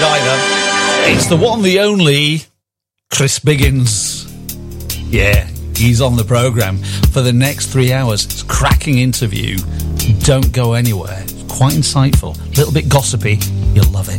did either. It's the one, the only, Chris Biggins. Yeah, he's on the programme for the next 3 hours. It's a cracking interview. Don't go anywhere. It's quite insightful. A little bit gossipy. You'll love it.